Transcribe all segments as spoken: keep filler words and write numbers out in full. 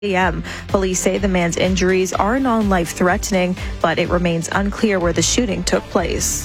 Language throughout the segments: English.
a m Police say the man's injuries are non-life threatening, but it remains unclear where the shooting took place.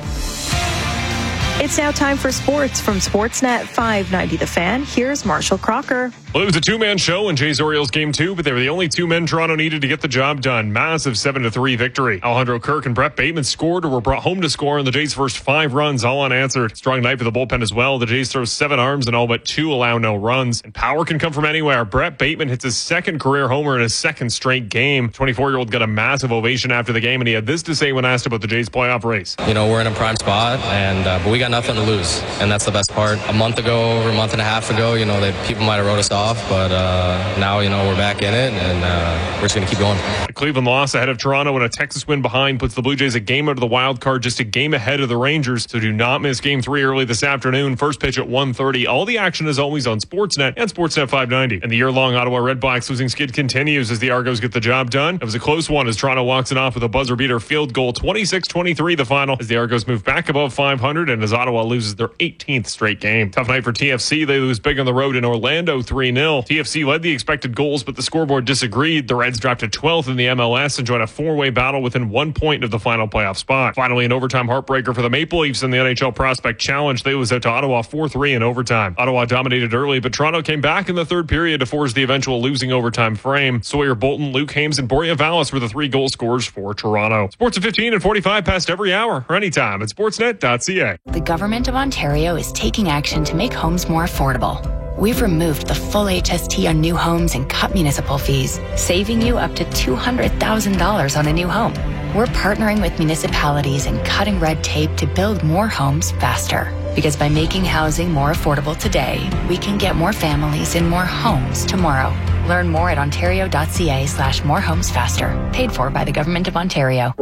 It's now time for sports from Sportsnet five ninety The Fan. Here's Marshall Crocker. Well, it was a two-man show in Jays Orioles game two, but they were the only two men Toronto needed to get the job done. Massive seven to three victory. Alejandro Kirk and Brett Bateman scored or were brought home to score in the Jays' first five runs, all unanswered. Strong night for the bullpen as well. The Jays throw seven arms and all but two allow no runs. And power can come from anywhere. Brett Bateman hits his second career homer in his second straight game. twenty-four-year-old got a massive ovation after the game, and he had this to say when asked about the Jays' playoff race. You know, we're in a prime spot, and uh, but we got nothing to lose, and that's the best part. A month ago, over a month and a half ago, you know, they, people might have wrote us off, but uh, now, you know, we're back in it, and uh, we're just going to keep going. The Cleveland loss ahead of Toronto and a Texas win behind puts the Blue Jays a game out of the wild card, just a game ahead of the Rangers. So do not miss game three early this afternoon. First pitch at one thirty. All the action is always on Sportsnet and Sportsnet five ninety. And the year-long Ottawa Redblacks losing skid continues as the Argos get the job done. It was a close one as Toronto walks it off with a buzzer-beater field goal. twenty-six twenty-three the final as the Argos move back above five hundred and as Ottawa loses their eighteenth straight game. Tough night for T F C. They lose big on the road in Orlando three nil. T F C led the expected goals, but the scoreboard disagreed. The Reds dropped to twelfth in the M L S and joined a four-way battle within one point of the final playoff spot. Finally, an overtime heartbreaker for the Maple Leafs in the N H L Prospect Challenge. They lose out to Ottawa four three in overtime. Ottawa dominated early, but Toronto came back in the third period to force the eventual losing overtime frame. Sawyer Bolton, Luke Hames, and Borja Vallis were the three goal scorers for Toronto. Sports at fifteen and forty-five past every hour or anytime at sportsnet dot c a. The Government of Ontario is taking action to make homes more affordable. We've removed the full H S T on new homes and cut municipal fees, saving you up to two hundred thousand dollars on a new home. We're partnering with municipalities and cutting red tape to build more homes faster. Because by making housing more affordable today, we can get more families in more homes tomorrow. Learn more at ontario dot c a slash more homes faster. Paid for by the Government of Ontario.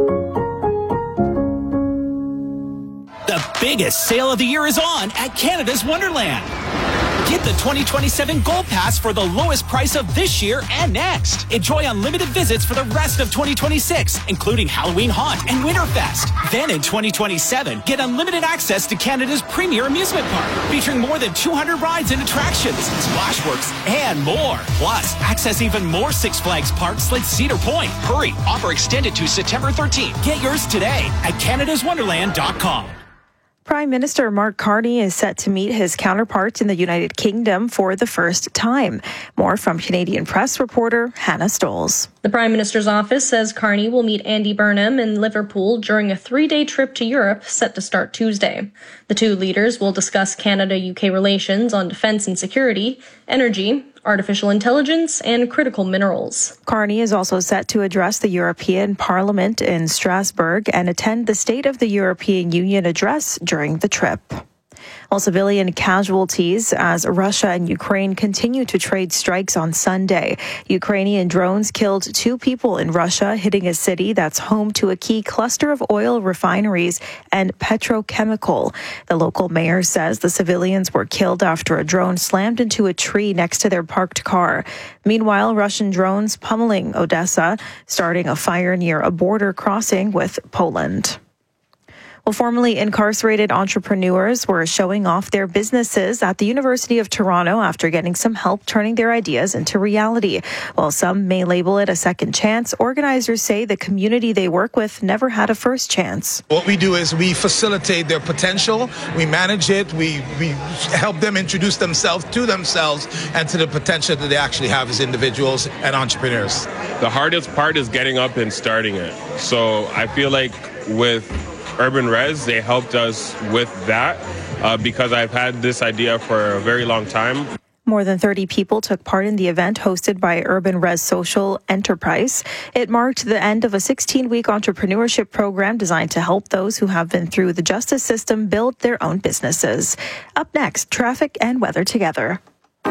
The biggest sale of the year is on at Canada's Wonderland. Get the twenty twenty-seven Gold Pass for the lowest price of this year and next. Enjoy unlimited visits for the rest of twenty twenty-six, including Halloween Haunt and Winterfest. Then in twenty twenty-seven, get unlimited access to Canada's premier amusement park, featuring more than two hundred rides and attractions, Splashworks, and more. Plus, access even more Six Flags parks like Cedar Point. Hurry, offer extended to September thirteenth. Get yours today at canada's wonderland dot com. Prime Minister Mark Carney is set to meet his counterpart in the United Kingdom for the first time. More from Canadian Press reporter Hannah Stoles. The Prime Minister's office says Carney will meet Andy Burnham in Liverpool during a three-day trip to Europe set to start Tuesday. The two leaders will discuss Canada-U K relations on defense and security, energy, artificial intelligence, and critical minerals. Carney is also set to address the European Parliament in Strasbourg and attend the State of the European Union address during the trip. All civilian casualties as Russia and Ukraine continue to trade strikes on Sunday. Ukrainian drones killed two people in Russia, hitting a city that's home to a key cluster of oil refineries and petrochemical. The local mayor says the civilians were killed after a drone slammed into a tree next to their parked car. Meanwhile, Russian drones pummeling Odessa, starting a fire near a border crossing with Poland. Well, formerly incarcerated entrepreneurs were showing off their businesses at the University of Toronto after getting some help turning their ideas into reality. While some may label it a second chance, organizers say the community they work with never had a first chance. What we do is we facilitate their potential, we manage it, we, we help them introduce themselves to themselves and to the potential that they actually have as individuals and entrepreneurs. The hardest part is getting up and starting it. So I feel like with Urban Res, they helped us with that uh, because I've had this idea for a very long time. More than thirty people took part in the event hosted by Urban Res Social Enterprise. It marked the end of a sixteen-week entrepreneurship program designed to help those who have been through the justice system build their own businesses. Up next, traffic and weather together.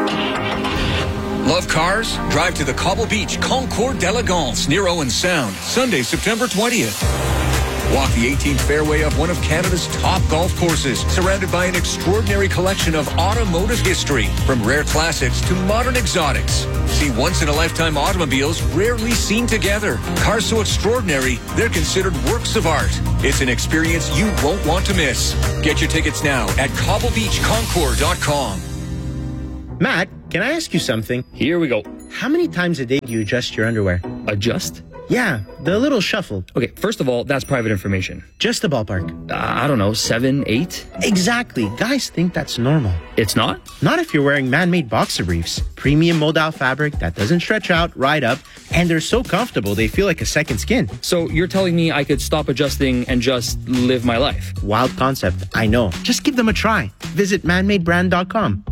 Love cars? Drive to the Cobble Beach Concours d'Elegance near Owen Sound, Sunday, September twentieth. Walk the eighteenth fairway of one of Canada's top golf courses, surrounded by an extraordinary collection of automotive history, from rare classics to modern exotics. See once-in-a-lifetime automobiles rarely seen together. Cars so extraordinary, they're considered works of art. It's an experience you won't want to miss. Get your tickets now at cobble beach concours dot com. Matt, Can I ask you something? Here we go. How many times a day do you adjust your underwear? Adjust? Yeah, the little shuffle. Okay, first of all, that's private information. Just a ballpark. Uh, I don't know, seven, eight? Exactly. Guys think that's normal. It's not? Not if you're wearing man-made boxer briefs. Premium moldal fabric that doesn't stretch out, ride up, and they're so comfortable they feel like a second skin. So you're telling me I could stop adjusting and just live my life? Wild concept, I know. Just give them a try. Visit man made brand dot com.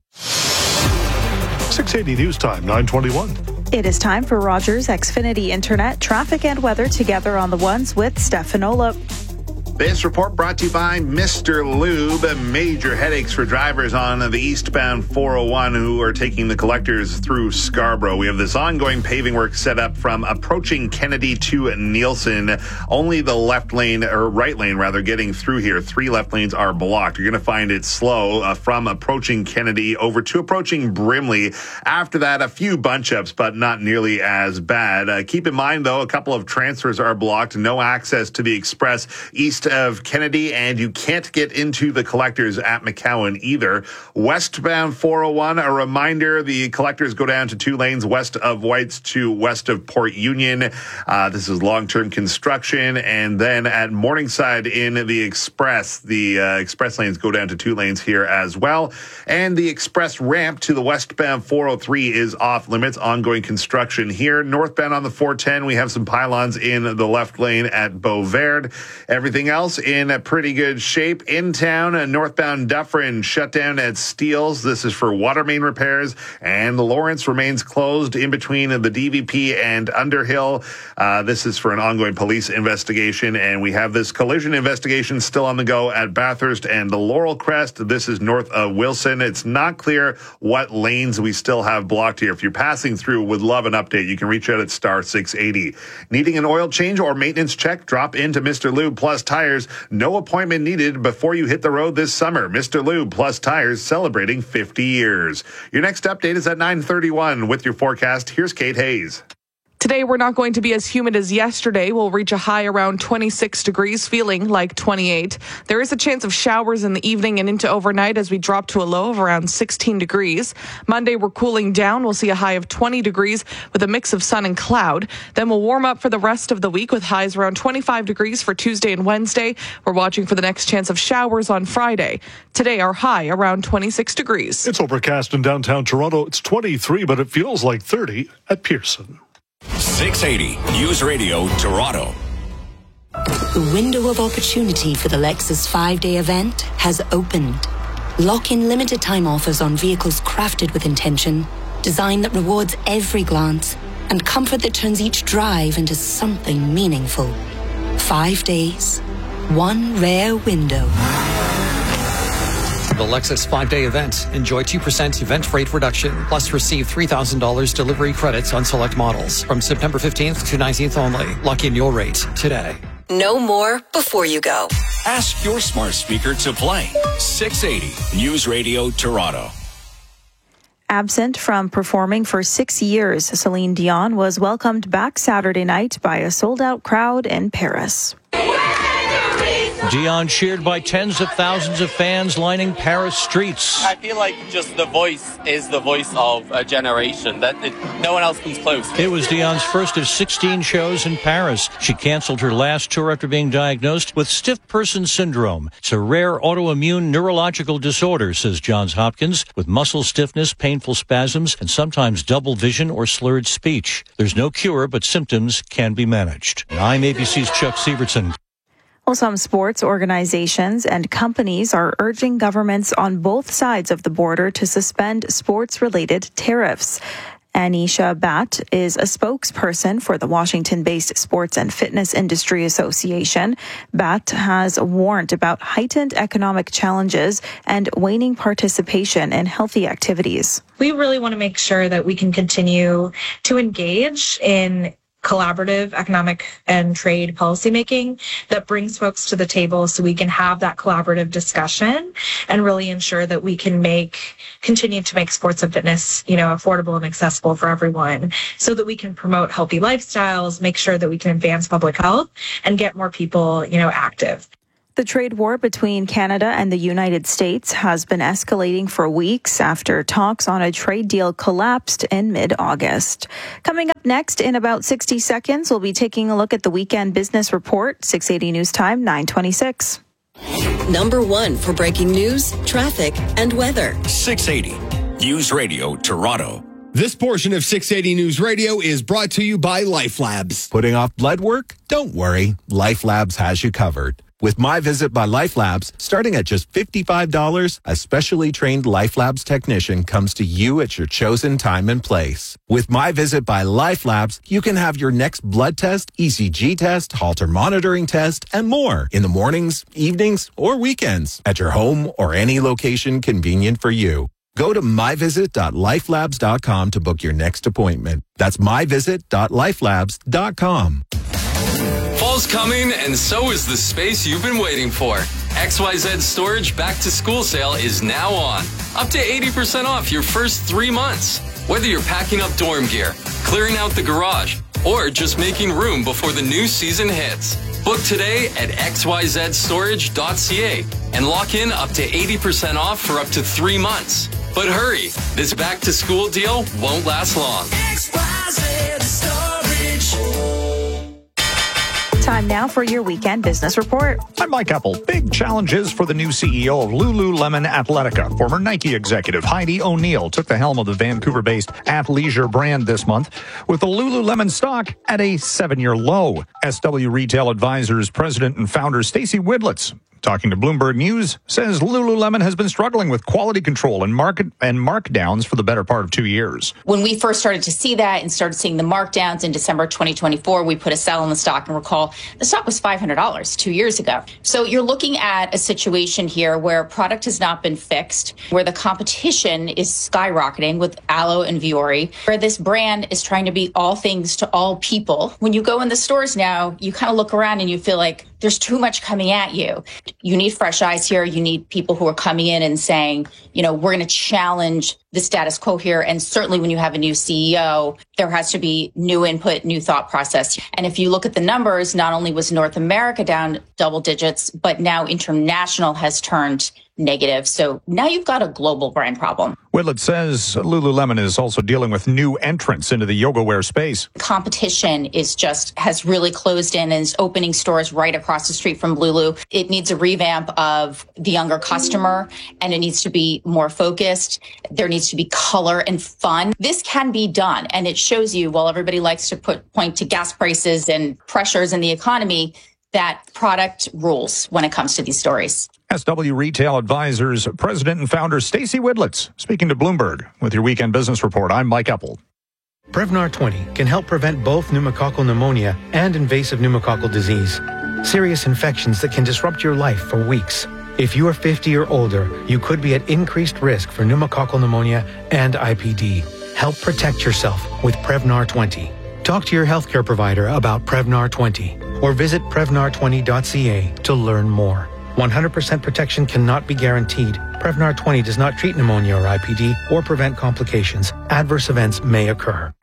six eighty News Time, nine twenty-one. It is time for Rogers Xfinity Internet traffic and weather together on the ones with Stefanola. This report brought to you by Mister Lube. Major headaches for drivers on the eastbound four oh one who are taking the collectors through Scarborough. We have this ongoing paving work set up from approaching Kennedy to Nielsen. Only the left lane, or right lane rather, getting through here. Three left lanes are blocked. You're going to find it slow uh, from approaching Kennedy over to approaching Brimley. After that, a few bunch-ups, but not nearly as bad. Uh, keep in mind, though, a couple of transfers are blocked. No access to the express east of Kennedy, and you can't get into the collectors at McCowan either. Westbound four oh one, a reminder, the collectors go down to two lanes west of Whites to west of Port Union. Uh, this is long-term construction. And then at Morningside in the express, the uh, express lanes go down to two lanes here as well. And the express ramp to the westbound four oh three is off limits, ongoing construction here. Northbound on the four ten, we have some pylons in the left lane at Beauverde. Everything else in a pretty good shape. In town, uh, northbound Dufferin shut down at Steeles. This is for water main repairs, and Lawrence remains closed in between the D V P and Underhill. Uh, this is for an ongoing police investigation, and we have this collision investigation still on the go at Bathurst and the Laurel Crest. This is north of Wilson. It's not clear what lanes we still have blocked here. If you're passing through, would love an update. You can reach out at star six eighty. Needing an oil change or maintenance check? Drop into Mister Lube Plus Tires. No appointment needed before you hit the road this summer. Mister Lube Plus Tires celebrating fifty years. Your next update is at nine thirty-one. With your forecast, here's Kate Hayes. Today, we're not going to be as humid as yesterday. We'll reach a high around twenty-six degrees, feeling like twenty-eight. There is a chance of showers in the evening and into overnight as we drop to a low of around sixteen degrees. Monday, we're cooling down. We'll see a high of twenty degrees with a mix of sun and cloud. Then we'll warm up for the rest of the week with highs around twenty-five degrees for Tuesday and Wednesday. We're watching for the next chance of showers on Friday. Today, our high around twenty-six degrees. It's overcast in downtown Toronto. It's twenty-three, but it feels like thirty at Pearson. six eighty News Radio Toronto. The window of opportunity for the Lexus five-day event has opened. Lock in limited time offers on vehicles crafted with intention, design that rewards every glance, and comfort that turns each drive into something meaningful. Five days, one rare window. The Lexus five-day event. Enjoy two percent event rate reduction, plus receive three thousand dollars delivery credits on select models from September fifteenth to nineteenth only. Lock in your rate today. Know more before you go. Ask your smart speaker to play. six eighty News Radio Toronto. Absent from performing for six years, Celine Dion was welcomed back Saturday night by a sold-out crowd in Paris. Dion cheered by tens of thousands of fans lining Paris streets. I feel like just the voice is the voice of a generation. That it, no one else comes close. It was Dion's first of sixteen shows in Paris. She canceled her last tour after being diagnosed with stiff person syndrome. It's a rare autoimmune neurological disorder, says Johns Hopkins, with muscle stiffness, painful spasms, and sometimes double vision or slurred speech. There's no cure, but symptoms can be managed. And I'm A B C's Chuck Sievertson. Well, some sports organizations and companies are urging governments on both sides of the border to suspend sports-related tariffs. Anisha Bhatt is a spokesperson for the Washington-based Sports and Fitness Industry Association. Bhatt has warned about heightened economic challenges and waning participation in healthy activities. We really want to make sure that we can continue to engage in collaborative economic and trade policymaking that brings folks to the table so we can have that collaborative discussion and really ensure that we can make, continue to make sports and fitness, you know, affordable and accessible for everyone so that we can promote healthy lifestyles, make sure that we can advance public health and get more people, you know, active. The trade war between Canada and the United States has been escalating for weeks after talks on a trade deal collapsed in mid-August. Coming up next in about sixty seconds, we'll be taking a look at the weekend business report. six eighty News Time, nine twenty-six. Number one for breaking news, traffic, and weather. six eighty News Radio Toronto. This portion of six eighty News Radio is brought to you by Life Labs. Putting off blood work? Don't worry. Life Labs has you covered. With My Visit by Life Labs, starting at just fifty-five dollars, a specially trained Life Labs technician comes to you at your chosen time and place. With My Visit by Life Labs, you can have your next blood test, E C G test, Holter monitoring test, and more in the mornings, evenings, or weekends at your home or any location convenient for you. Go to my visit dot life labs dot com to book your next appointment. That's my visit dot life labs dot com. Fall's coming, and so is the space you've been waiting for. X Y Z Storage Back to School Sale is now on. Up to eighty percent off your first three months. Whether you're packing up dorm gear, clearing out the garage, or just making room before the new season hits. Book today at x y z storage dot c a and lock in up to eighty percent off for up to three months. But hurry, this back to school deal won't last long. X Y Z Storage. Time now for your weekend business report. I'm Mike Apple. Big challenges for the new C E O of Lululemon Athletica. Former Nike executive Heidi O'Neill took the helm of the Vancouver-based athleisure brand this month, with the Lululemon stock at a seven-year low. S W Retail Advisors president and founder Stacy Widlitz, talking to Bloomberg News, says Lululemon has been struggling with quality control and market and markdowns for the better part of two years. When we first started to see that and started seeing the markdowns in December twenty twenty-four, we put a sell on the stock, and recall the stock was five hundred dollars two years ago. So you're looking at a situation here where product has not been fixed, where the competition is skyrocketing with Alo and Vuori, where this brand is trying to be all things to all people. When you go in the stores now, you kind of look around and you feel like there's too much coming at you. You need fresh eyes here. You need people who are coming in and saying, you know, we're going to challenge the status quo here. And certainly when you have a new C E O, there has to be new input, new thought process. And if you look at the numbers, not only was North America down double digits, but now international has turned negative. So now you've got a global brand problem. Widlitz says Lululemon is also dealing with new entrants into the yoga wear space. Competition is just has really closed in and is opening stores right across the street from Lulu. It needs a revamp of the younger customer, and it needs to be more focused. There needs to be color and fun. This can be done, and it shows you, while everybody likes to put point to gas prices and pressures in the economy, that product rules when it comes to these stories. S W Retail Advisors president and founder Stacy Widlitz speaking to Bloomberg with your weekend business report. I'm Mike Epple. Prevnar twenty can help prevent both pneumococcal pneumonia and invasive pneumococcal disease, serious infections that can disrupt your life for weeks. If you are fifty or older, you could be at increased risk for pneumococcal pneumonia and I P D. Help protect yourself with Prevnar twenty. Talk to your healthcare provider about Prevnar twenty or visit prevnar twenty dot c a to learn more. one hundred percent protection cannot be guaranteed. Prevnar twenty does not treat pneumonia or I P D or prevent complications. Adverse events may occur.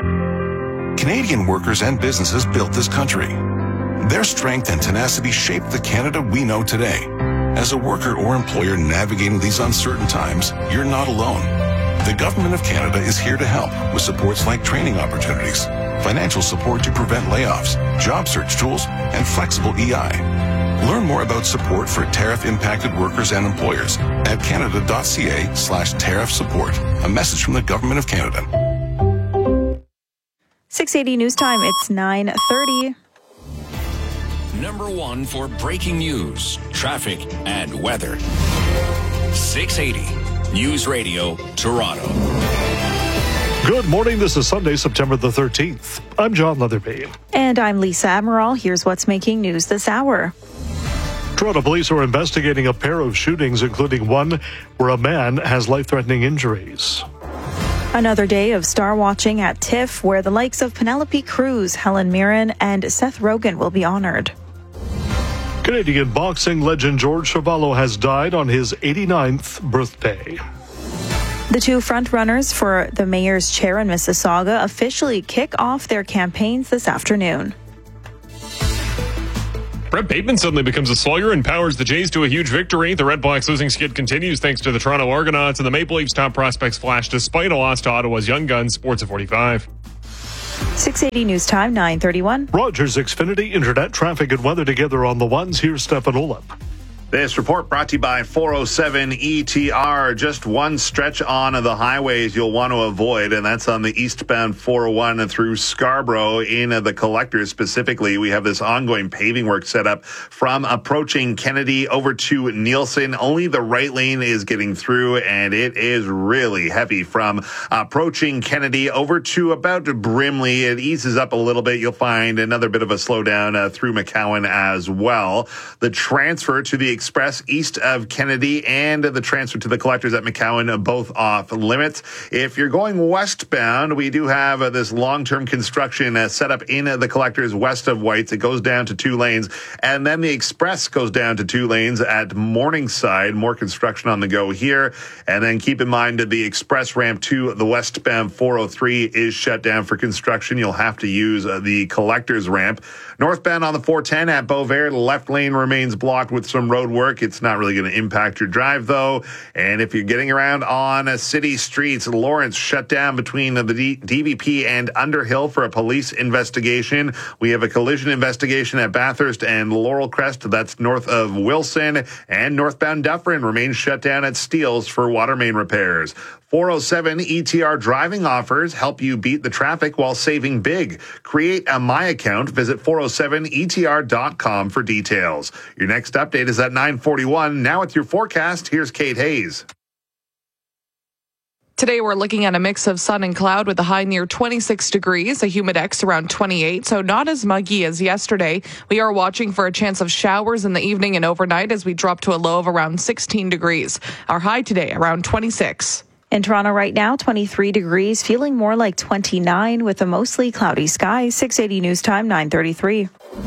Canadian workers and businesses built this country. Their strength and tenacity shaped the Canada we know today. As a worker or employer navigating these uncertain times, you're not alone. The Government of Canada is here to help with supports like training opportunities, financial support to prevent layoffs, job search tools, and flexible E I. Learn more about support for tariff-impacted workers and employers at canada dot c a slash tariff support. A message from the Government of Canada. six eighty News Time, it's nine thirty. Number one for breaking news, traffic, and weather. six eighty News Radio Toronto. Good morning. This is Sunday, September the thirteenth. I'm John Leatherby. And I'm Lisa Amaral. Here's what's making news this hour. Toronto police are investigating a pair of shootings, including one where a man has life-threatening injuries. Another day of star watching at TIFF, where the likes of Penelope Cruz, Helen Mirren, and Seth Rogen will be honored. Canadian boxing legend George Chuvalo has died on his eighty-ninth birthday. The two frontrunners for the mayor's chair in Mississauga officially kick off their campaigns this afternoon. Brett Bateman suddenly becomes a slugger and powers the Jays to a huge victory. The Red Blacks losing skid continues thanks to the Toronto Argonauts, and the Maple Leafs top prospects flash despite a loss to Ottawa's Young Guns. Sports at forty-five. six eighty News Time, nine thirty-one. Rogers Xfinity Internet, traffic and weather together on the ones. Here's Stefan Olip. This report brought to you by four oh seven E T R. Just one stretch on the highways you'll want to avoid, and that's on the eastbound four oh one through Scarborough. In the collectors specifically, we have this ongoing paving work set up from approaching Kennedy over to Nielsen. Only the right lane is getting through, and it is really heavy from approaching Kennedy over to about Brimley. It eases up a little bit. You'll find another bit of a slowdown uh, through McCowan as well. The transfer to the Express east of Kennedy and the transfer to the collectors at McCowan, both off limits. If you're going westbound, we do have uh, this long-term construction uh, set up in uh, the collectors west of Whites. It goes down to two lanes, and then the Express goes down to two lanes at Morningside. More construction on the go here. And then keep in mind that the Express ramp to the westbound four oh three is shut down for construction. You'll have to use uh, the collectors ramp. Northbound on the four ten at Beauvert, the left lane remains blocked with some road work. It's not really going to impact your drive, though. And if you're getting around on uh, city streets, Lawrence shut down between the D- DVP and Underhill for a police investigation. We have a collision investigation at Bathurst and Laurel Crest. That's north of Wilson. And northbound Dufferin remains shut down at Steeles for water main repairs. four oh seven E T R driving offers help you beat the traffic while saving big. Create a My Account. Visit four oh seven E T R dot com for details. Your next update is at nine forty-one. Now with your forecast, here's Kate Hayes. Today, we're looking at a mix of sun and cloud with a high near twenty-six degrees, a humidex around twenty-eight, so not as muggy as yesterday. We are watching for a chance of showers in the evening and overnight as we drop to a low of around sixteen degrees. Our high today around twenty-six. In Toronto right now, twenty-three degrees, feeling more like twenty-nine with a mostly cloudy sky. six eighty News Time, nine thirty-three.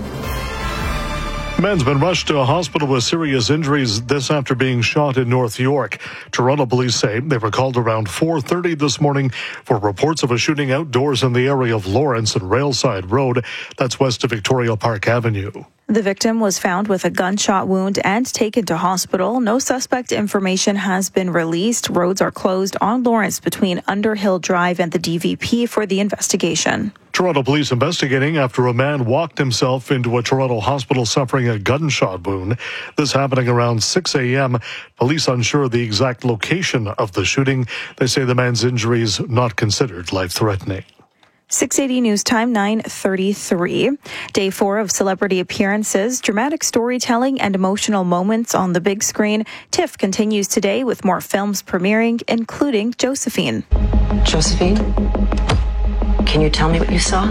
Man's been rushed to a hospital with serious injuries, this after being shot in North York. Toronto police say they were called around four thirty this morning for reports of a shooting outdoors in the area of Lawrence and Railside Road. That's west of Victoria Park Avenue. The victim was found with a gunshot wound and taken to hospital. No suspect information has been released. Roads are closed on Lawrence between Underhill Drive and the D V P for the investigation. Toronto police investigating after a man walked himself into a Toronto hospital suffering a gunshot wound. This happening around six a.m. Police unsure the exact location of the shooting. They say the man's injuries not considered life-threatening. six eighty News Time, nine thirty-three. Day four of celebrity appearances, dramatic storytelling, and emotional moments on the big screen. TIFF continues today with more films premiering, including Josephine. Josephine, can you tell me what you saw?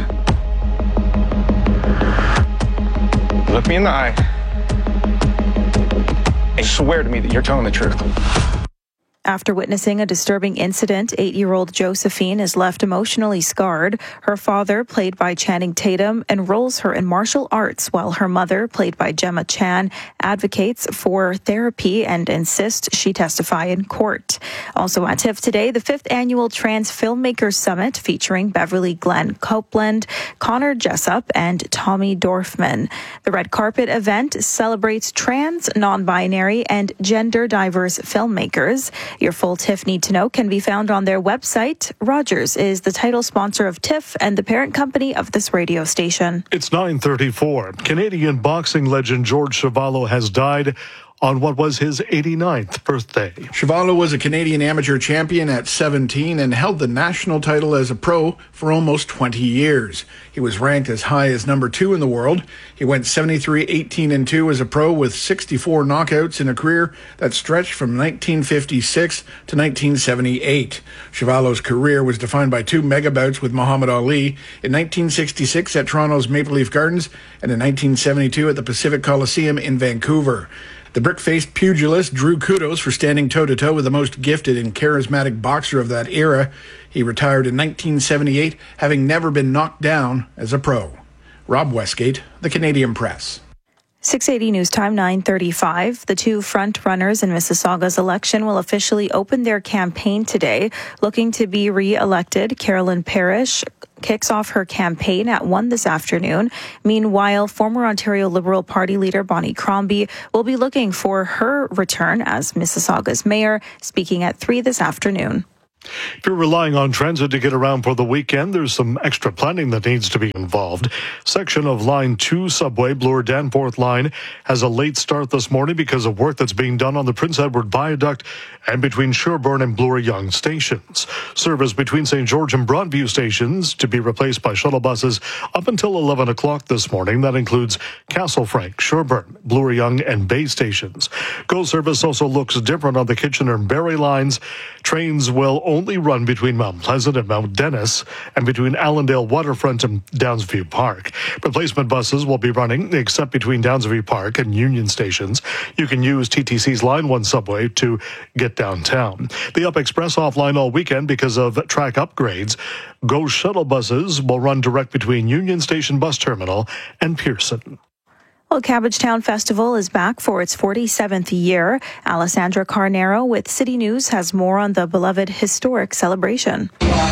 Look me in the eye and swear to me that you're telling the truth. After witnessing a disturbing incident, eight-year-old Josephine is left emotionally scarred. Her father, played by Channing Tatum, enrolls her in martial arts, while her mother, played by Gemma Chan, advocates for therapy and insists she testify in court. Also at TIFF today, the fifth annual Trans Filmmakers Summit featuring Beverly Glenn Copeland, Connor Jessup, and Tommy Dorfman. The red carpet event celebrates trans, non-binary, and gender-diverse filmmakers. Your full TIFF Need to Know can be found on their website. Rogers is the title sponsor of TIFF and the parent company of this radio station. It's nine thirty-four. Canadian boxing legend George Chuvalo has died on what was his eighty-ninth birthday. Chuvalo was a Canadian amateur champion at seventeen and held the national title as a pro for almost twenty years. He was ranked as high as number two in the world. He went seventy-three, eighteen, and two as a pro with sixty-four knockouts in a career that stretched from nineteen fifty-six to nineteen seventy-eight. Chuvalo's career was defined by two mega bouts with Muhammad Ali in nineteen sixty-six at Toronto's Maple Leaf Gardens and in nineteen seventy-two at the Pacific Coliseum in Vancouver. The brick-faced pugilist drew kudos for standing toe-to-toe with the most gifted and charismatic boxer of that era. He retired in nineteen seventy-eight, having never been knocked down as a pro. Rob Westgate, The Canadian Press. six eighty News Time, nine thirty-five. The two front runners in Mississauga's election will officially open their campaign today. Looking to be re-elected, Carolyn Parrish kicks off her campaign at one this afternoon. Meanwhile, former Ontario Liberal Party leader Bonnie Crombie will be looking for her return as Mississauga's mayor, speaking at three this afternoon. If you're relying on transit to get around for the weekend, there's some extra planning that needs to be involved. Section of Line two subway, Bloor-Danforth line, has a late start this morning because of work that's being done on the Prince Edward Viaduct and between Sherbourne and Bloor-Yonge stations. Service between Saint George and Broadview stations to be replaced by shuttle buses up until eleven o'clock this morning. That includes Castlefrank, Sherbourne, Bloor-Yonge, and Bay stations. GO service also looks different on the Kitchener and Barrie lines. Trains will only run between Mount Pleasant and Mount Dennis and between Allendale Waterfront and Downsview Park. Replacement buses will be running except between Downsview Park and Union stations. You can use T T C's Line one subway to get downtown. The Up Express offline all weekend because of track upgrades. GO shuttle buses will run direct between Union Station Bus Terminal and Pearson. Well, Cabbagetown Festival is back for its forty-seventh year. Alessandra Carnero with City News has more on the beloved historic celebration.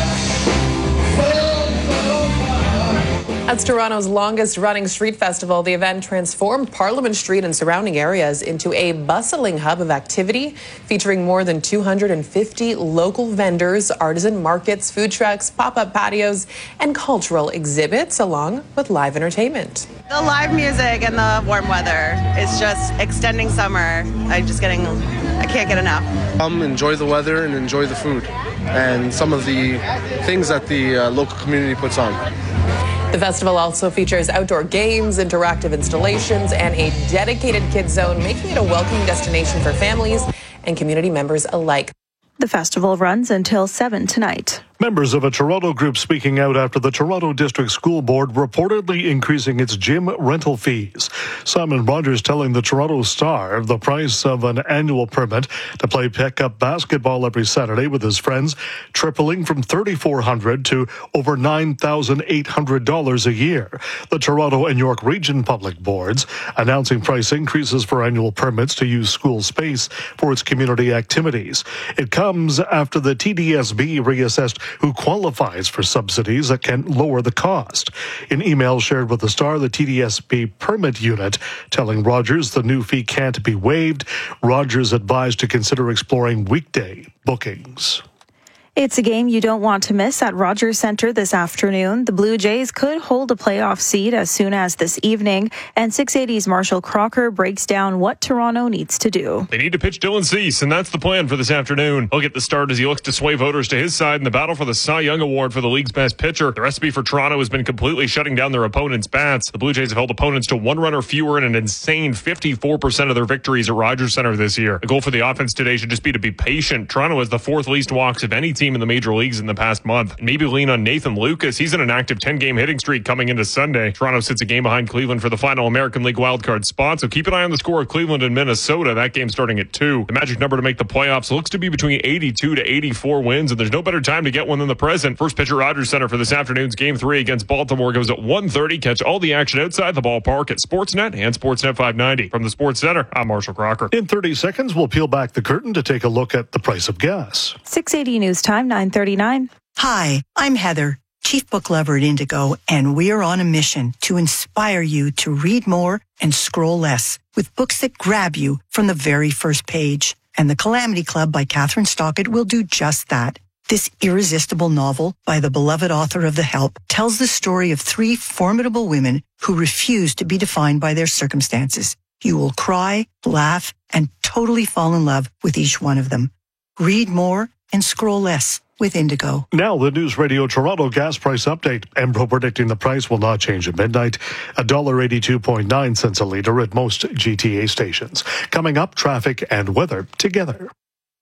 As Toronto's longest-running street festival, the event transformed Parliament Street and surrounding areas into a bustling hub of activity, featuring more than two hundred fifty local vendors, artisan markets, food trucks, pop-up patios, and cultural exhibits, along with live entertainment. The live music and the warm weather is just extending summer. I'm just getting, I can't get enough. Come enjoy the weather and enjoy the food and some of the things that the uh, local community puts on. The festival also features outdoor games, interactive installations, and a dedicated kids zone, making it a welcoming destination for families and community members alike. The festival runs until seven tonight. Members of a Toronto group speaking out after the Toronto District School Board reportedly increasing its gym rental fees. Simon Rogers telling the Toronto Star the price of an annual permit to play pickup basketball every Saturday with his friends tripling from three thousand four hundred dollars to over nine thousand eight hundred dollars a year. The Toronto and York Region Public Boards announcing price increases for annual permits to use school space for its community activities. It comes after the T D S B reassessed who qualifies for subsidies that can lower the cost. In email shared with the Star, the T D S B permit unit telling Rogers the new fee can't be waived. Rogers advised to consider exploring weekday bookings. It's a game you don't want to miss at Rogers Centre this afternoon. The Blue Jays could hold a playoff seed as soon as this evening, and six eighty's Marshall Crocker breaks down what Toronto needs to do. They need to pitch Dylan Cease, and that's the plan for this afternoon. He'll get the start as he looks to sway voters to his side in the battle for the Cy Young Award for the league's best pitcher. The recipe for Toronto has been completely shutting down their opponents' bats. The Blue Jays have held opponents to one run or fewer in an insane fifty-four percent of their victories at Rogers Centre this year. The goal for the offense today should just be to be patient. Toronto has the fourth least walks of any team in the major leagues in the past month. And maybe lean on Nathan Lucas. He's in an active ten-game hitting streak coming into Sunday. Toronto sits a game behind Cleveland for the final American League wildcard spot, so keep an eye on the score of Cleveland and Minnesota. That game starting at two. The magic number to make the playoffs looks to be between eighty-two to eighty-four wins, and there's no better time to get one than the present. First pitch at Rogers Centre for this afternoon's Game three against Baltimore goes at one thirty. Catch all the action outside the ballpark at Sportsnet and Sportsnet five ninety. From the Sports Center, I'm Marshall Crocker. In thirty seconds, we'll peel back the curtain to take a look at the price of gas. six eighty News Time, nine thirty-nine. Hi, I'm Heather, Chief Book Lover at Indigo, and we are on a mission to inspire you to read more and scroll less with books that grab you from the very first page. And The Calamity Club by Catherine Stockett will do just that. This irresistible novel by the beloved author of The Help tells the story of three formidable women who refuse to be defined by their circumstances. You will cry, laugh, and totally fall in love with each one of them. Read more and scroll less with Indigo. Now the News Radio Toronto gas price update. Embro predicting the price will not change at midnight. one dollar eighty-two point nine cents a litre at most G T A stations. Coming up, traffic and weather together.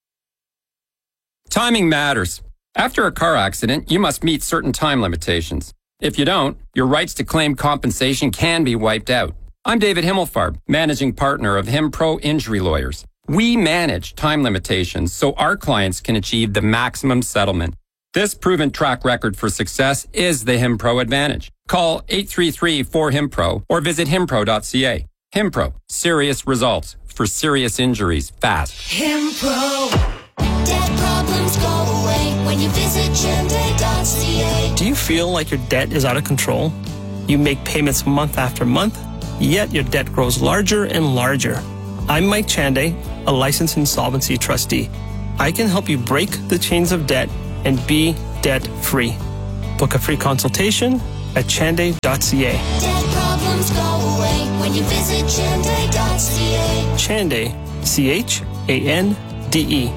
Timing matters. After a car accident, you must meet certain time limitations. If you don't, your rights to claim compensation can be wiped out. I'm David Himmelfarb, managing partner of HimPro Injury Lawyers. We manage time limitations so our clients can achieve the maximum settlement. This proven track record for success is the HimPro advantage. Call eight three three, four, HimPro or visit himpro dot c a. Himpro, serious results for serious injuries fast. Himpro. Debt problems go away when you visit Chande dot c a. Do you feel like your debt is out of control? You make payments month after month, yet your debt grows larger and larger. I'm Mike Chande, a licensed insolvency trustee. I can help you break the chains of debt and be debt-free. Book a free consultation at Chande dot c a. Debt problems go away when you visit Chande dot c a. Chande, C H A N D E.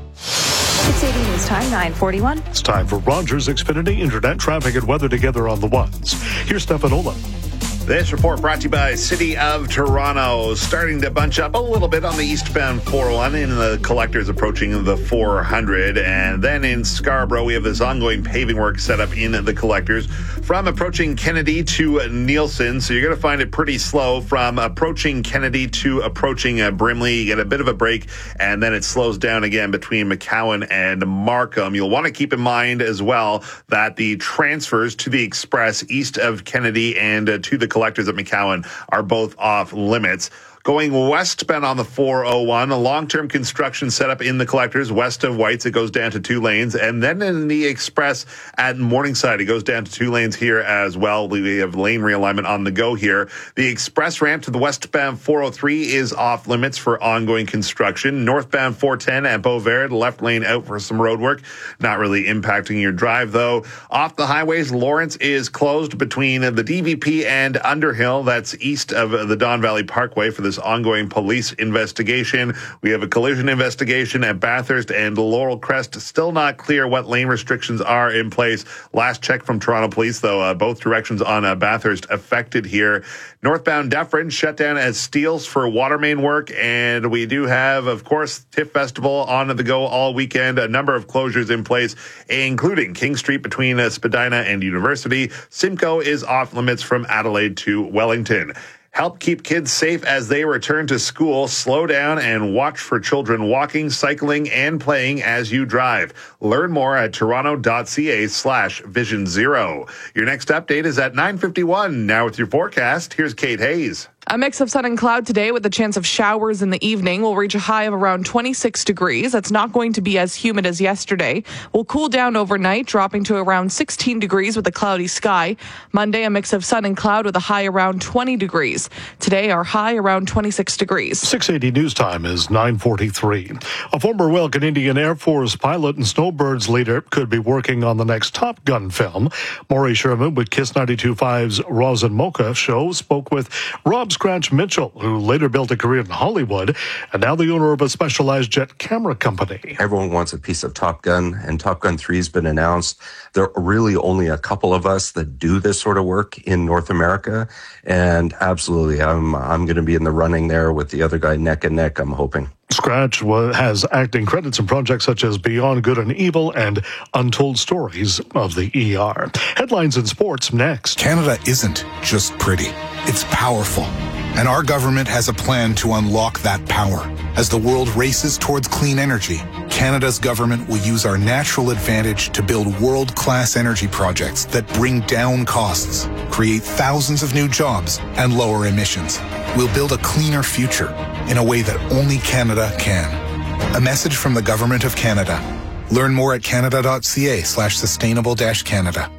six eighty News Time, nine forty-one. It's time for Rogers Xfinity Internet Traffic and Weather together on the ones. Here's Stefanola. This report brought to you by City of Toronto. Starting to bunch up a little bit on the eastbound four oh one in the collectors approaching the four hundred. And then in Scarborough, we have this ongoing paving work set up in the collectors from approaching Kennedy to Nielsen. So you're going to find it pretty slow from approaching Kennedy to approaching uh, Brimley. You get a bit of a break, and then it slows down again between McCowan and Markham. You'll want to keep in mind as well that the transfers to the Express east of Kennedy and uh, to the collectors at McCowan are both off limits. Going westbound on the four oh one, a long-term construction setup in the collectors west of Whites. It goes down to two lanes. And then in the Express at Morningside, it goes down to two lanes here as well. We have lane realignment on the go here. The Express ramp to the westbound four oh three is off limits for ongoing construction. Northbound four ten at Beauvert, left lane out for some road work. Not really impacting your drive, though. Off the highways, Lawrence is closed between the D V P and Underhill. That's east of the Don Valley Parkway for the this ongoing police investigation. We have a collision investigation at Bathurst and Laurel Crest. Still not clear what lane restrictions are in place. Last check from Toronto Police, though, uh, both directions on uh, Bathurst affected here. Northbound Dufferin shut down as Steeles for water main work. And we do have, of course, TIFF Festival on the go all weekend. A number of closures in place, including King Street between uh, Spadina and University. Simcoe is off limits from Adelaide to Wellington. Help keep kids safe as they return to school. Slow down and watch for children walking, cycling, and playing as you drive. Learn more at toronto dot c a slash vision zero. Your next update is at nine fifty-one. Now with your forecast, here's Kate Hayes. A mix of sun and cloud today with a chance of showers in the evening. We'll reach a high of around twenty-six degrees. That's not going to be as humid as yesterday. We'll cool down overnight, dropping to around sixteen degrees with a cloudy sky. Monday, a mix of sun and cloud with a high around twenty degrees. Today, our high around twenty-six degrees. six eighty News Time is nine forty-three. A former Royal Canadian Air Force pilot and Snowbirds leader could be working on the next Top Gun film. Maury Sherman with Kiss ninety-two point five's Roz and Mocha show spoke with Rob Scratch Mitchell, who later built a career in Hollywood and now the owner of a specialized jet camera company. Everyone wants a piece of Top Gun, and Top Gun three has been announced. There are really only a couple of us that do this sort of work in North America, and absolutely, I'm I'm going to be in the running there with the other guy neck and neck, I'm hoping. Scratch has acting credits in projects such as Beyond Good and Evil and Untold Stories of the E R. Headlines in sports next. Canada isn't just pretty, it's powerful. And our government has a plan to unlock that power. As the world races towards clean energy, Canada's government will use our natural advantage to build world-class energy projects that bring down costs, create thousands of new jobs, and lower emissions. We'll build a cleaner future in a way that only Canada can. A message from the Government of Canada. Learn more at canada dot c a slash sustainable dash Canada.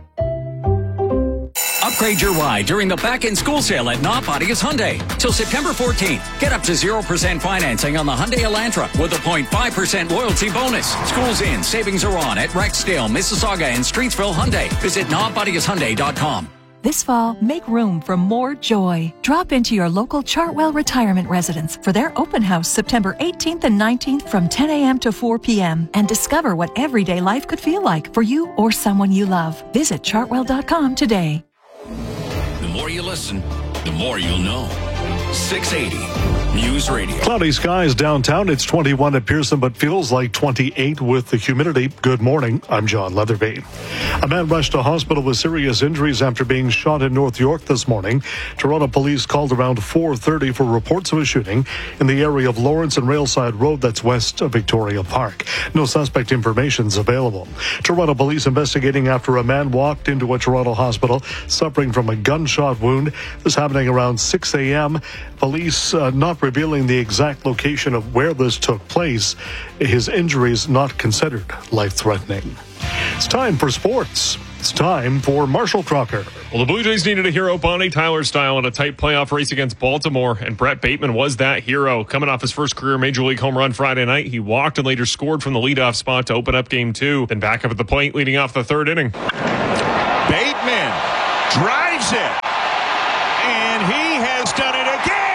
Upgrade your ride during the back-in-school sale at Not Bodies Hyundai. Till September fourteenth, get up to zero percent financing on the Hyundai Elantra with a zero point five percent loyalty bonus. School's in, savings are on at Rexdale, Mississauga, and Streetsville Hyundai. Visit not bodies hyundai dot com. This fall, make room for more joy. Drop into your local Chartwell Retirement Residence for their open house September eighteenth and nineteenth from ten a.m. to four p.m. and discover what everyday life could feel like for you or someone you love. Visit chartwell dot com today. The more you listen, the more you'll know. six eighty News Radio. Cloudy skies downtown. It's twenty-one at Pearson, but feels like twenty-eight with the humidity. Good morning. I'm John Leatherby. A man rushed to hospital with serious injuries after being shot in North York this morning. Toronto police called around four thirty for reports of a shooting in the area of Lawrence and Railside Road that's west of Victoria Park. No suspect information is available. Toronto police investigating after a man walked into a Toronto hospital suffering from a gunshot wound. This happening around six a.m. Police uh, not revealing the exact location of where this took place. His injuries not considered life-threatening. It's time for sports. It's time for Marshall Crocker. Well, the Blue Jays needed a hero, Bonnie Tyler style, in a tight playoff race against Baltimore, and Brett Bateman was that hero. Coming off his first career Major League home run Friday night, he walked and later scored from the leadoff spot to open up game two, then back up at the plate leading off the third inning. Bateman drives it, and he has done it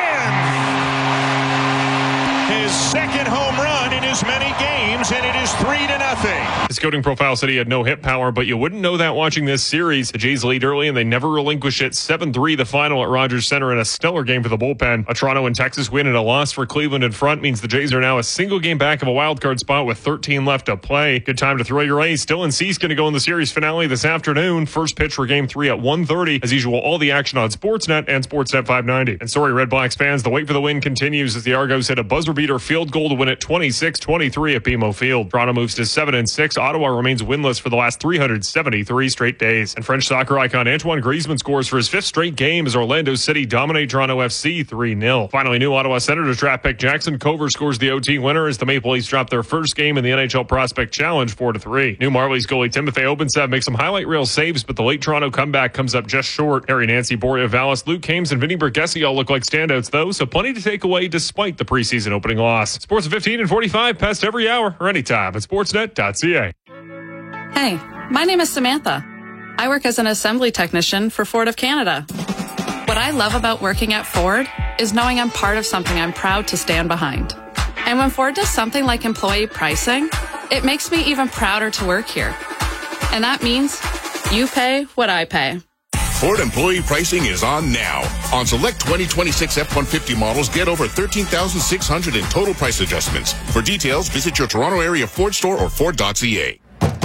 again. His second home run in as many games, and it is three to nothing. His scouting profile said he had no hit power, but you wouldn't know that watching this series. The Jays lead early, and they never relinquish it. seven three the final at Rogers Center in a stellar game for the bullpen. A Toronto and Texas win and a loss for Cleveland in front means the Jays are now a single game back of a wild card spot with thirteen left to play. Good time to throw your ace. Dylan Cease going to go in the series finale this afternoon. First pitch for game three at one thirty. As usual, all the action on Sportsnet and Sportsnet five ninety. And sorry, Red Blacks fans, the wait for the win continues as the Argos hit a buzzer beater field goal to win it twenty-six twenty-three at B M O Field. Toronto moves to seven and six. Ottawa remains winless for the last three hundred seventy-three straight days. And French soccer icon Antoine Griezmann scores for his fifth straight game as Orlando City dominate Toronto F C three nil. Finally, new Ottawa Senators draft pick Jackson Cover scores the O T winner as the Maple Leafs drop their first game in the N H L Prospect Challenge four to three. New Marlies goalie Timothy Obensev makes some highlight reel saves, but the late Toronto comeback comes up just short. Harry Nancy, Boria Vallis, Luke Hames, and Vinny Bergessi all look like standouts though, so plenty to take away despite the preseason opening loss. Sports at fifteen and forty-five past every hour or anytime at sportsnet dot c a. Hey, my name is Samantha. I work as an assembly technician for Ford of Canada. What I love about working at Ford is knowing I'm part of something I'm proud to stand behind. And when Ford does something like employee pricing, it makes me even prouder to work here. And that means you pay what I pay. Ford employee pricing is on now. On select twenty twenty-six F one fifty models, get over thirteen thousand six hundred dollars in total price adjustments. For details, visit your Toronto area Ford store or Ford dot c a.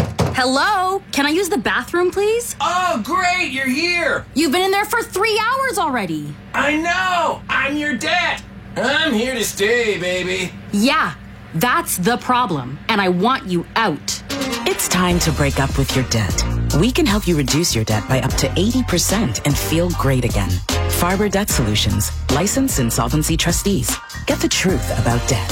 Hello? Can I use the bathroom, please? Oh, great, you're here. You've been in there for three hours already. I know. I'm your dad. I'm here to stay, baby. Yeah, that's the problem, and I want you out. It's time to break up with your debt. We can help you reduce your debt by up to eighty percent and feel great again. Farber Debt Solutions, licensed insolvency trustees. Get the truth about debt.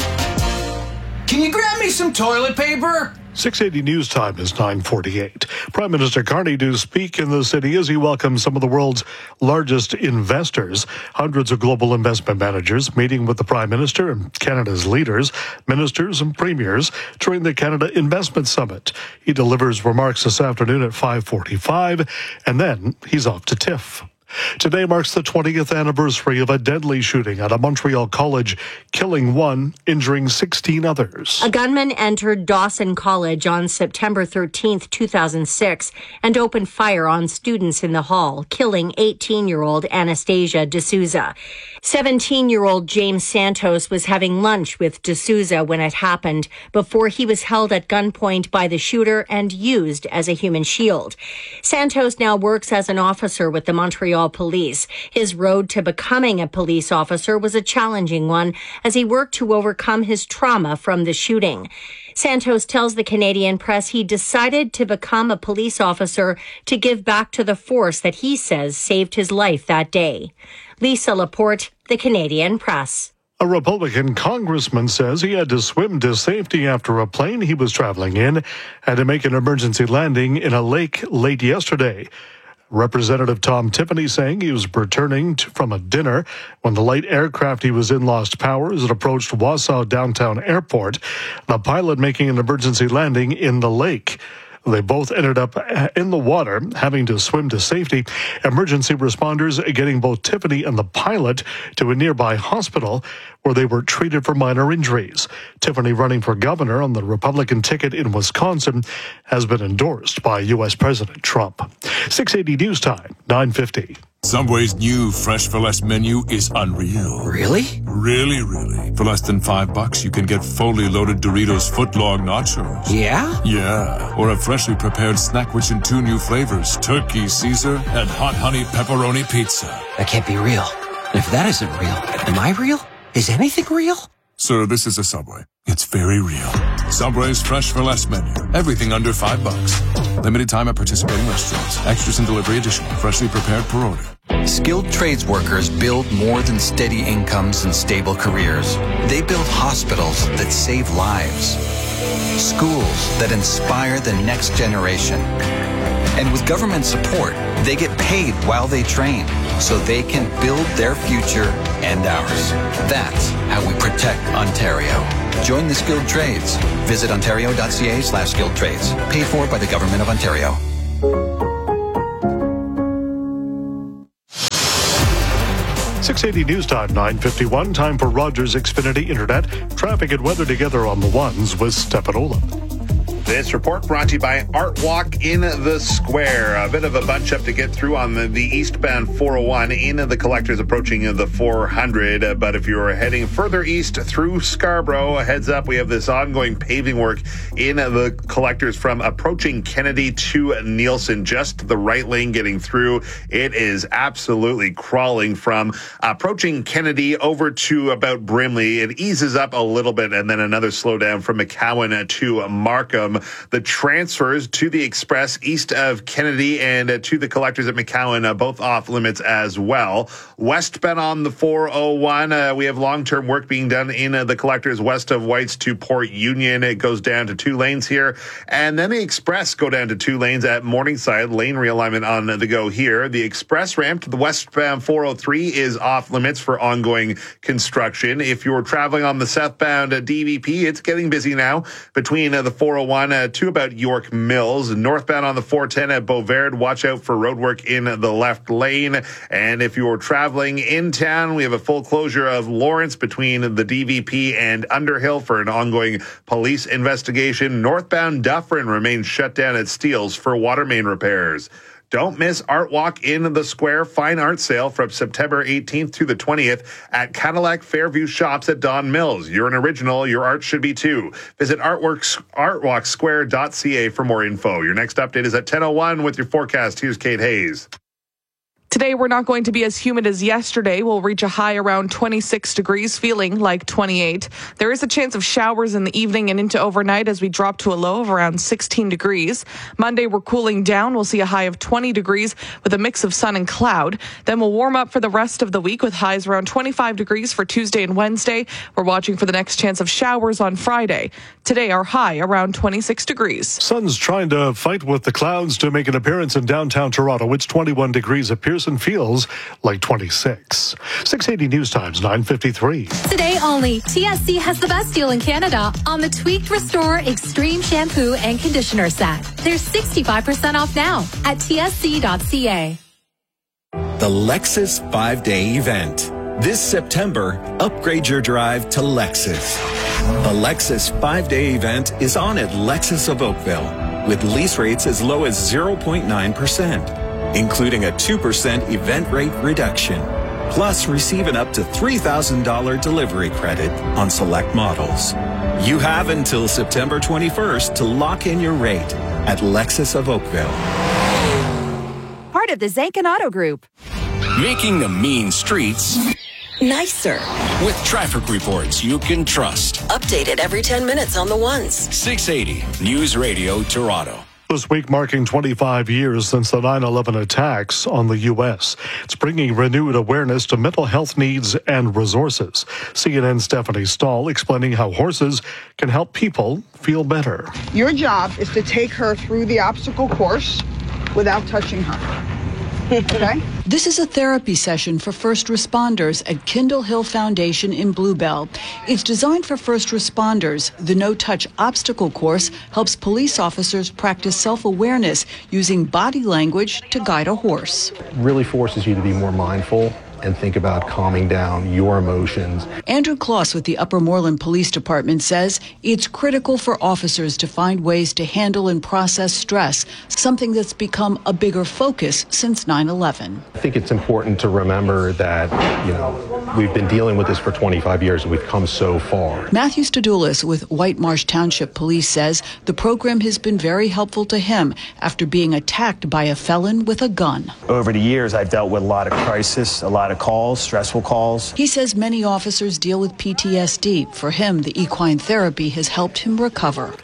Can you grab me some toilet paper? six eighty News Time is nine forty-eight. Prime Minister Carney to speak in the city as he welcomes some of the world's largest investors. Hundreds of global investment managers meeting with the Prime Minister and Canada's leaders, ministers and premiers during the Canada Investment Summit. He delivers remarks this afternoon at five forty-five, and then he's off to TIFF. Today marks the twentieth anniversary of a deadly shooting at a Montreal college, killing one, injuring sixteen others. A gunman entered Dawson College on September thirteenth, two thousand six, and opened fire on students in the hall, killing eighteen-year-old Anastasia D'Souza. seventeen-year-old James Santos was having lunch with D'Souza when it happened, before he was held at gunpoint by the shooter and used as a human shield. Santos now works as an officer with the Montreal Police. His road to becoming a police officer was a challenging one as he worked to overcome his trauma from the shooting. Santos tells the Canadian press he decided to become a police officer to give back to the force that he says saved his life that day. Lisa Laporte, the Canadian Press. A Republican congressman says he had to swim to safety after a plane he was traveling in had to make an emergency landing in a lake late yesterday. Representative Tom Tiffany saying he was returning to, from a dinner when the light aircraft he was in lost power as it approached Wausau Downtown Airport, the pilot making an emergency landing in the lake. They both ended up in the water, having to swim to safety. Emergency responders getting both Tiffany and the pilot to a nearby hospital where they were treated for minor injuries. Tiffany, running for governor on the Republican ticket in Wisconsin, has been endorsed by U S President Trump. six eighty News Time, nine fifty. Subway's new Fresh for Less menu is unreal. Really? Really, really. For less than five bucks, you can get fully loaded Doritos footlong nachos. Yeah? Yeah. Or a freshly prepared snack rich in two new flavors, Turkey Caesar and Hot Honey Pepperoni Pizza. That can't be real. And if that isn't real, am I real? Is anything real? Sir, this is a Subway. It's very real. Subway's Fresh for Less menu. Everything under five bucks. Limited time at participating restaurants. Extras and delivery additional. Freshly prepared per order. Skilled trades workers build more than steady incomes and stable careers. They build hospitals that save lives, schools that inspire the next generation. And with government support, they get paid while they train so they can build their future and ours. That's how we protect Ontario. Join the skilled trades. Visit ontario.ca slash skilled trades. Paid for by the Government of Ontario. six eighty News Time, nine fifty-one. Time for Rogers Xfinity Internet. Traffic and weather together on the ones with Stepanola. This report brought to you by Art Walk in the Square. A bit of a bunch up to get through on the, the eastbound four oh one in the collectors approaching the four hundred. Uh, but if you're heading further east through Scarborough, a heads up, we have this ongoing paving work in the collectors from approaching Kennedy to Nielsen. Just the right lane getting through. It is absolutely crawling from approaching Kennedy over to about Brimley. It eases up a little bit and then another slowdown from McCowan to Markham. The transfers to the express east of Kennedy and uh, to the collectors at McCowan, uh, both off limits as well. Westbound on the four oh one, uh, we have long-term work being done in uh, the collectors west of Whites to Port Union. It goes down to two lanes here. And then the express go down to two lanes at Morningside. Lane realignment on the go here. The express ramp to the westbound four oh three is off limits for ongoing construction. If you're traveling on the southbound uh, D V P, it's getting busy now between uh, the four oh one Uh, to about York Mills. Northbound on the four ten at Beauvard, watch out for roadwork in the left lane. And if you're traveling in town, we have a full closure of Lawrence between the D V P and Underhill for an ongoing police investigation. Northbound Dufferin remains shut down at Steeles for water main repairs. Don't miss Art Walk in the Square Fine Art Sale from September eighteenth to the twentieth at Cadillac Fairview Shops at Don Mills. You're an original. Your art should be too. Visit artworks, artwalk square dot c a for more info. Your next update is at ten oh one with your forecast. Here's Kate Hayes. Today, we're not going to be as humid as yesterday. We'll reach a high around twenty-six degrees, feeling like twenty-eight. There is a chance of showers in the evening and into overnight as we drop to a low of around sixteen degrees. Monday, we're cooling down. We'll see a high of twenty degrees with a mix of sun and cloud. Then we'll warm up for the rest of the week with highs around twenty-five degrees for Tuesday and Wednesday. We're watching for the next chance of showers on Friday. Today, our high around twenty-six degrees. Sun's trying to fight with the clouds to make an appearance in downtown Toronto. It's twenty-one degrees at Pearson, feels like twenty-six. six eighty News Times, nine fifty-three. Today only, T S C has the best deal in Canada on the Tweaked Restore Extreme Shampoo and Conditioner Set. There's sixty-five percent off now at t s c dot c a. The Lexus five-day event. This September, upgrade your drive to Lexus. The Lexus five-day event is on at Lexus of Oakville with lease rates as low as zero point nine percent. Including a two percent event rate reduction. Plus, receive an up to three thousand dollars delivery credit on select models. You have until September twenty-first to lock in your rate at Lexus of Oakville. Part of the Zankin Auto Group. Making the mean streets nicer. With traffic reports you can trust. Updated every ten minutes on the ones. six eighty News Radio Toronto. This week marking twenty-five years since the nine eleven attacks on the U S. It's bringing renewed awareness to mental health needs and resources. C N N's Stephanie Stahl explaining how horses can help people feel better. Your job is to take her through the obstacle course without touching her. Okay? This is a therapy session for first responders at Kindle Hill Foundation in Bluebell. It's designed for first responders. The no-touch obstacle course helps police officers practice self-awareness using body language to guide a horse. Really forces you to be more mindful and think about calming down your emotions. Andrew Kloss with the Upper Moreland Police Department says it's critical for officers to find ways to handle and process stress, something that's become a bigger focus since nine eleven. I think it's important to remember that, you know, we've been dealing with this for twenty-five years and we've come so far. Matthew Stadoulis with White Marsh Township Police says the program has been very helpful to him after being attacked by a felon with a gun. Over the years, I've dealt with a lot of crisis, a lot of calls, stressful calls. He says many officers deal with P T S D. For him, the equine therapy has helped him recover.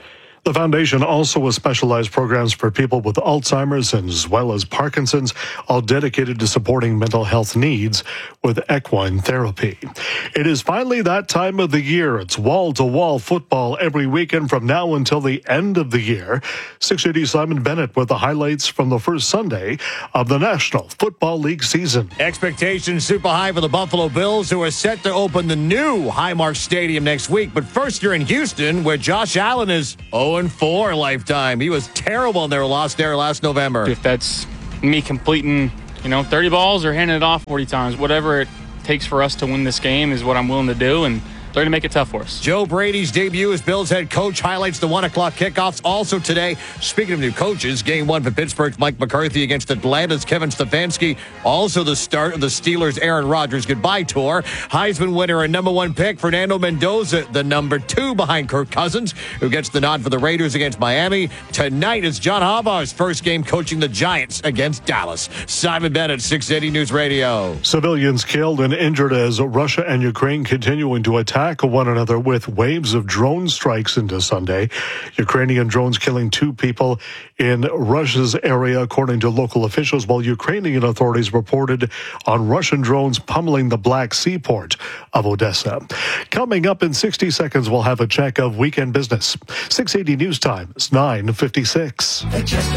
The foundation also has specialized programs for people with Alzheimer's as well as Parkinson's, all dedicated to supporting mental health needs with equine therapy. It is finally that time of the year. It's wall-to-wall football every weekend from now until the end of the year. six eighty Simon Bennett with the highlights from the first Sunday of the National Football League season. Expectations super high for the Buffalo Bills, who are set to open the new Highmark Stadium next week. But first, you're in Houston, where Josh Allen is oh and four lifetime. He was terrible in their loss there last November. If that's me completing, you know, thirty balls or handing it off forty times, whatever it takes for us to win this game is what I'm willing to do, and they're going to make it tough for us. Joe Brady's debut as Bills head coach highlights the one o'clock kickoffs. Also today, speaking of new coaches, game one for Pittsburgh's Mike McCarthy against Atlanta's Kevin Stefanski. Also the start of the Steelers' Aaron Rodgers goodbye tour. Heisman winner and number one pick Fernando Mendoza, the number two behind Kirk Cousins, who gets the nod for the Raiders against Miami. Tonight is John Harbaugh's first game coaching the Giants against Dallas. Simon Bennett, six eighty News Radio. Civilians killed and injured as Russia and Ukraine continuing to attack one another with waves of drone strikes into Sunday. Ukrainian drones killing two people in Russia's area, according to local officials, while Ukrainian authorities reported on Russian drones pummeling the Black Sea port of Odessa. Coming up in sixty seconds, we'll have a check of weekend business. six eighty News Time. It's nine fifty-six.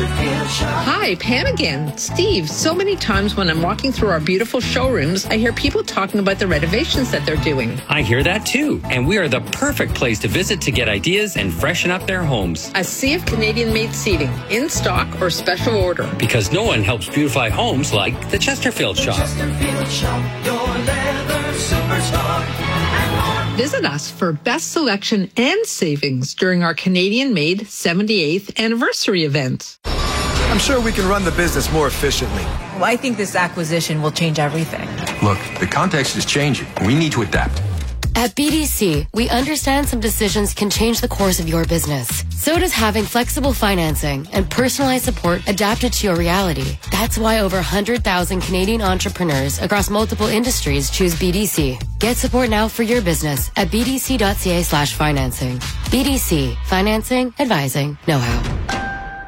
Hi, Pam again. Steve, so many times when I'm walking through our beautiful showrooms, I hear people talking about the renovations that they're doing. I hear that too. And we are the perfect place to visit to get ideas and freshen up their homes. A sea of Canadian-made seating, in stock or special order. Because no one helps beautify homes like the Chesterfield Shop. Chesterfield Shop, your leather superstar. Visit us for best selection and savings during our Canadian-made seventy-eighth anniversary event. I'm sure we can run the business more efficiently. Well, I think this acquisition will change everything. Look, the context is changing. We need to adapt. At B D C, we understand some decisions can change the course of your business. So does having flexible financing and personalized support adapted to your reality. That's why over one hundred thousand Canadian entrepreneurs across multiple industries choose B D C. Get support now for your business at bdc.ca slash financing. B D C, financing, advising, know-how.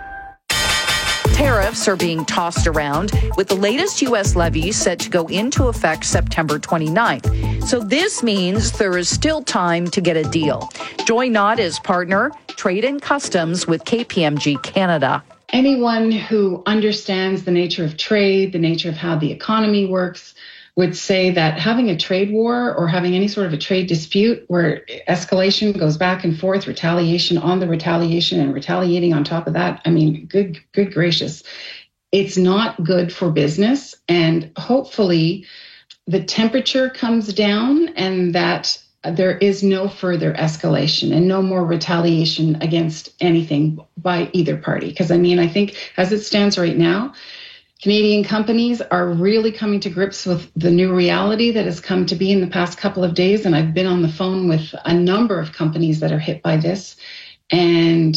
Tariffs are being tossed around, with the latest U S levy set to go into effect September twenty-ninth. So this means there is still time to get a deal. Joy Knott is partner, Trade and Customs with K P M G Canada. Anyone who understands the nature of trade, the nature of how the economy works, would say that having a trade war or having any sort of a trade dispute where escalation goes back and forth, retaliation on the retaliation and retaliating on top of that, I mean, good, good gracious, it's not good for business. And hopefully the temperature comes down and that there is no further escalation and no more retaliation against anything by either party. Because I mean, I think as it stands right now, Canadian companies are really coming to grips with the new reality that has come to be in the past couple of days. And I've been on the phone with a number of companies that are hit by this. And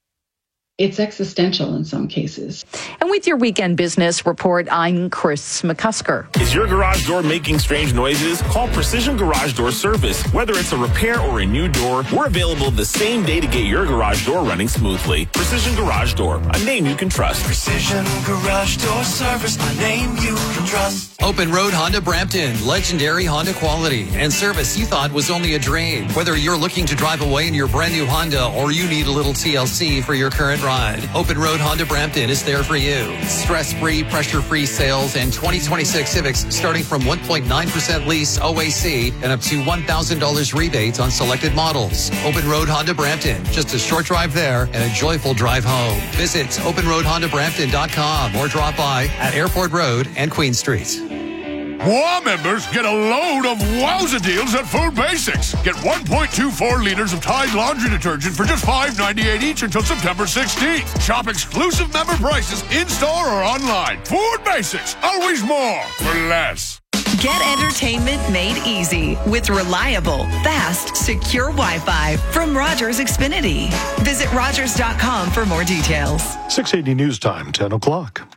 it's existential in some cases. And with your weekend business report, I'm Chris McCusker. Is your garage door making strange noises? Call Precision Garage Door Service. Whether it's a repair or a new door, we're available the same day to get your garage door running smoothly. Precision Garage Door, a name you can trust. Precision Garage Door Service, a name you can trust. Open Road Honda Brampton, legendary Honda quality and service you thought was only a dream. Whether you're looking to drive away in your brand new Honda or you need a little T L C for your current ride, Open Road Honda Brampton is there for you. Stress-free, pressure-free sales and twenty twenty-six Civics starting from one point nine percent lease O A C and up to one thousand dollars rebates on selected models. Open Road Honda Brampton, just a short drive there and a joyful drive home. Visit open road honda brampton dot com or drop by at Airport Road and Queen Street. W A members get a load of wowza deals at Food Basics. Get one point two four liters of Tide laundry detergent for just five ninety-eight each until September sixteenth. Shop exclusive member prices in-store or online. Food Basics, always more for less. Get entertainment made easy with reliable, fast, secure Wi-Fi from Rogers Xfinity. Visit rogers dot com for more details. six eighty News Time, ten o'clock.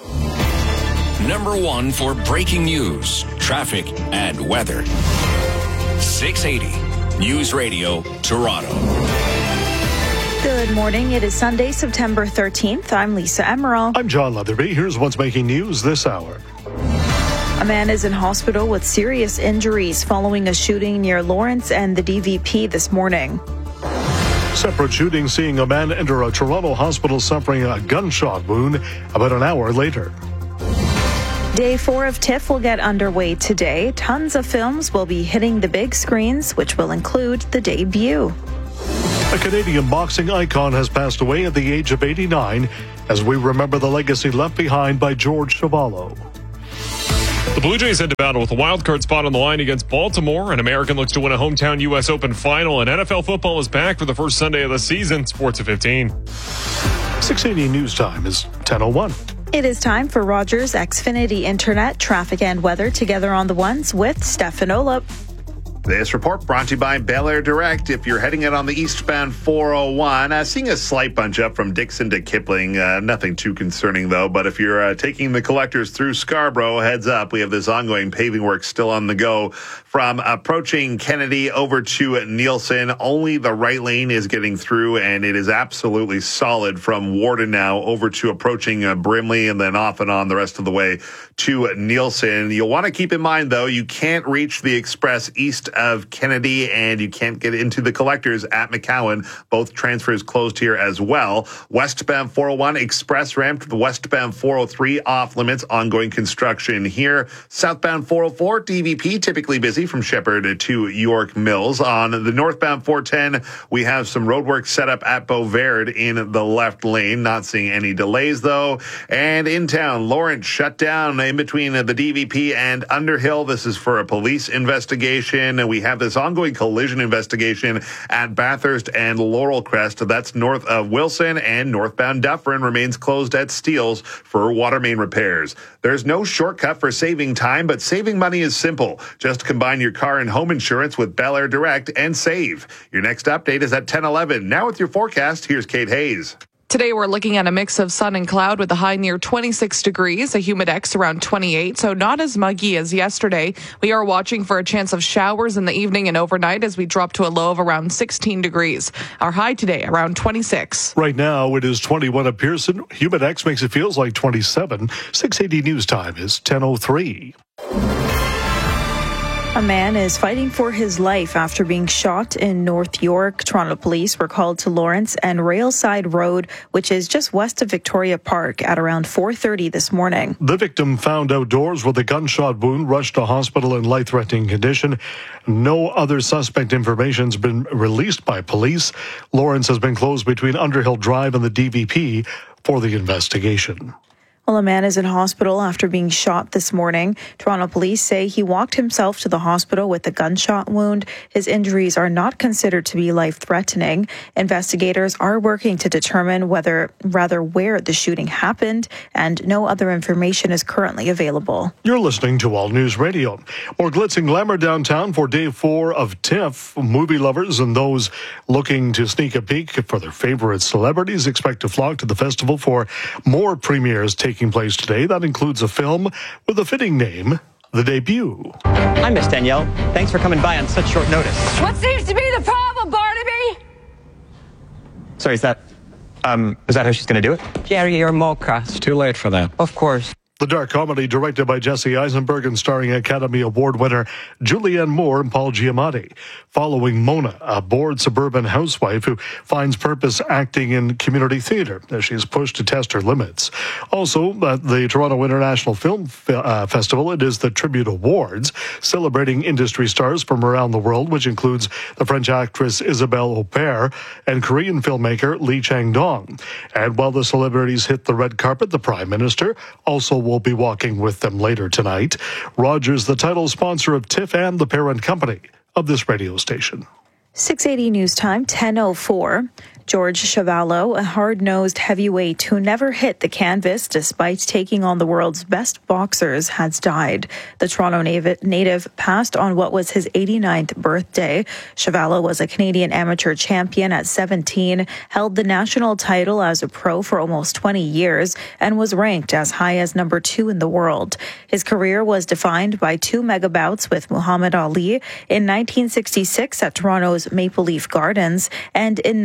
Number one for breaking news, traffic, and weather. six eighty News Radio, Toronto. The Good morning. It is Sunday, September thirteenth. I'm Lisa Emerald. I'm John Leatherby. Here's what's making news this hour. A man is in hospital with serious injuries following a shooting near Lawrence and the D V P this morning. Separate shooting seeing a man enter a Toronto hospital suffering a gunshot wound about an hour later. Day four of TIFF will get underway today. Tons of films will be hitting the big screens, which will include the debut. A Canadian boxing icon has passed away at the age of eighty-nine as we remember the legacy left behind by George Chuvalo. The Blue Jays head to battle with a wildcard spot on the line against Baltimore. An American looks to win a hometown U S Open final, and N F L football is back for the first Sunday of the season. Sports at fifteen. six eighty News Time is ten oh one. It is time for Rogers Xfinity Internet traffic and weather together on the ones with Stefan Olop. This report brought to you by Bel Air Direct. If you're heading out on the eastbound four oh one, uh, seeing a slight bunch up from Dixon to Kipling. Uh, nothing too concerning, though. But if you're uh, taking the collectors through Scarborough, heads up. We have this ongoing paving work still on the go. From approaching Kennedy over to Nielsen, only the right lane is getting through, and it is absolutely solid from Warden now over to approaching uh, Brimley and then off and on the rest of the way to Nielsen. You'll want to keep in mind, though, you can't reach the express east of Kennedy, and you can't get into the collectors at McCowan. Both transfers closed here as well. Westbound four oh one express ramp to the westbound four oh three off limits. Ongoing construction here. Southbound four oh four D V P typically busy from Shepherd to York Mills. On the northbound four ten, we have some roadwork set up at Beauvard in the left lane. Not seeing any delays though. And in town, Lawrence shut down in between the D V P and Underhill. This is for a police investigation. And we have this ongoing collision investigation at Bathurst and Laurel Crest. That's north of Wilson, and northbound Dufferin remains closed at Steeles for water main repairs. There's no shortcut for saving time, but saving money is simple. Just combine your car and home insurance with Bel Air Direct and save. Your next update is at ten eleven. Now with your forecast, here's Kate Hayes. Today, we're looking at a mix of sun and cloud with a high near twenty-six degrees, a humidex around twenty-eight, so not as muggy as yesterday. We are watching for a chance of showers in the evening and overnight as we drop to a low of around sixteen degrees. Our high today around twenty-six. Right now, it is twenty-one at Pearson. Humidex makes it feels like twenty-seven. six eighty News Time is ten oh three. A man is fighting for his life after being shot in North York. Toronto police were called to Lawrence and Railside Road, which is just west of Victoria Park, at around four thirty this morning. The victim, found outdoors with a gunshot wound, rushed to hospital in life-threatening condition. No other suspect information has been released by police. Lawrence has been closed between Underhill Drive and the D V P for the investigation. Well, a man is in hospital after being shot this morning. Toronto police say he walked himself to the hospital with a gunshot wound. His injuries are not considered to be life-threatening. Investigators are working to determine whether, rather where the shooting happened, and no other information is currently available. You're listening to All News Radio. More glitz and glamour downtown for day four of TIFF. Movie lovers and those looking to sneak a peek for their favorite celebrities expect to flock to the festival for more premieres taking Taking place today. That includes a film with a fitting name, The Debut. Hi, Miss Danielle. Thanks for coming by on such short notice. What seems to be the problem, Barnaby? Sorry, is that, um, is that how she's going to do it? Jerry or Mocha. It's too late for that. Of course. The dark comedy directed by Jesse Eisenberg and starring Academy Award winner Julianne Moore and Paul Giamatti. Following Mona, a bored suburban housewife who finds purpose acting in community theater as she's pushed to test her limits. Also, at the Toronto International Film uh, Festival, it is the Tribute Awards, celebrating industry stars from around the world, which includes the French actress Isabelle Huppert and Korean filmmaker Lee Chang-dong. And while the celebrities hit the red carpet, the Prime Minister also will be walking with them later tonight. Rogers, the title sponsor of TIFF and the parent company of this radio station. six eighty News Time, ten oh four. George Chuvalo, a hard-nosed heavyweight who never hit the canvas despite taking on the world's best boxers, has died. The Toronto native passed on what was his eighty-ninth birthday. Chuvalo was a Canadian amateur champion at seventeen, held the national title as a pro for almost twenty years, and was ranked as high as number two in the world. His career was defined by two mega bouts with Muhammad Ali in nineteen sixty-six at Toronto's Maple Leaf Gardens and in nineteen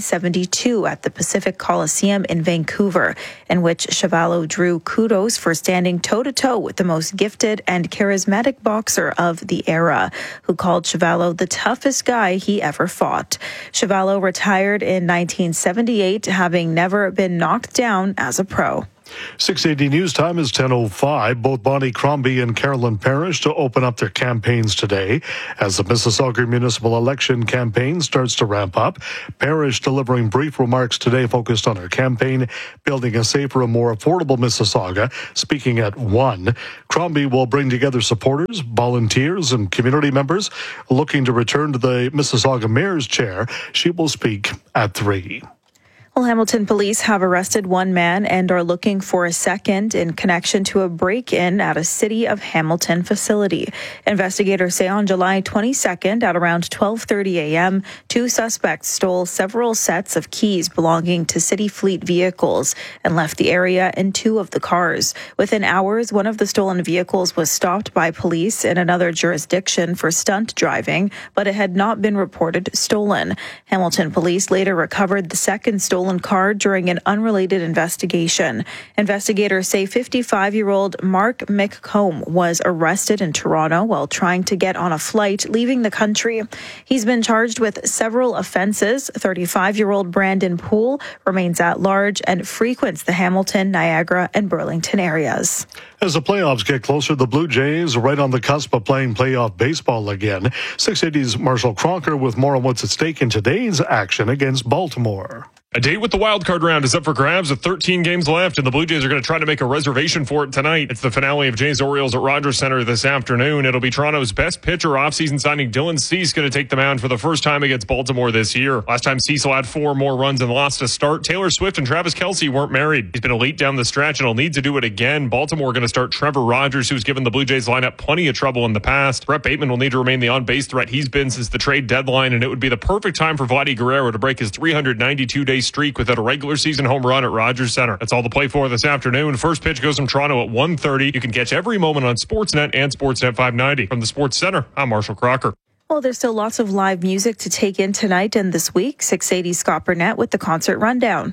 seventy-two at the Pacific Coliseum in Vancouver, in which Chuvalo drew kudos for standing toe-to-toe with the most gifted and charismatic boxer of the era, who called Chuvalo the toughest guy he ever fought. Chuvalo retired in nineteen seventy-eight, having never been knocked down as a pro. six eighty News Time is ten oh five. Both Bonnie Crombie and Carolyn Parrish to open up their campaigns today as the Mississauga municipal election campaign starts to ramp up. Parrish delivering brief remarks today focused on her campaign, building a safer and more affordable Mississauga, speaking at one. Crombie will bring together supporters, volunteers, and community members looking to return to the Mississauga mayor's chair. She will speak at three. Well, Hamilton police have arrested one man and are looking for a second in connection to a break-in at a City of Hamilton facility. Investigators say on July twenty-second at around twelve thirty a.m., two suspects stole several sets of keys belonging to City Fleet vehicles and left the area in two of the cars. Within hours, one of the stolen vehicles was stopped by police in another jurisdiction for stunt driving, but it had not been reported stolen. Hamilton police later recovered the second stolen car during an unrelated investigation. Investigators say fifty-five-year-old Mark McComb was arrested in Toronto while trying to get on a flight leaving the country. He's been charged with several offenses. thirty-five-year-old Brandon Poole remains at large and frequents the Hamilton, Niagara, and Burlington areas. As the playoffs get closer, the Blue Jays right on the cusp of playing playoff baseball again. six eighty's Marshall Crocker with more on what's at stake in today's action against Baltimore. A date with the wild card round is up for grabs with thirteen games left, and the Blue Jays are going to try to make a reservation for it tonight. It's the finale of Jays Orioles at Rogers Center this afternoon. It'll be Toronto's best pitcher offseason signing Dylan Cease going to take the mound for the first time against Baltimore this year. Last time Cecil had four more runs and lost to start. Taylor Swift and Travis Kelce weren't married. He's been elite down the stretch and he'll need to do it again. Baltimore going to start Trevor Rogers, who's given the Blue Jays lineup plenty of trouble in the past. Brett Bateman will need to remain the on-base threat he's been since the trade deadline, and it would be the perfect time for Vladdy Guerrero to break his three hundred ninety-two day streak without a regular season home run at Rogers Center. That's all to play for this afternoon. First pitch goes from Toronto at one thirty. You can catch every moment on Sportsnet and Sportsnet five ninety. From the Sports Center, I'm Marshall Crocker. Well, there's still lots of live music to take in tonight and this week. six eighty Scott Burnett with the concert rundown.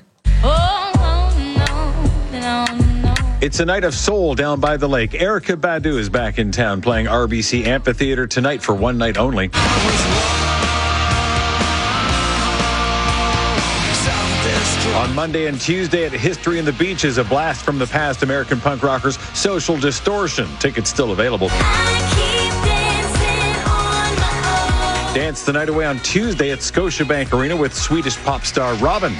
Oh, no, no, no. It's a night of soul down by the lake. Erykah Badu is back in town playing R B C Amphitheater tonight for one night only. On Monday and Tuesday at History in the Beach is a blast from the past. American punk rockers Social Distortion. Tickets still available. Dance the night away on Tuesday at Scotiabank Arena with Swedish pop star Robin.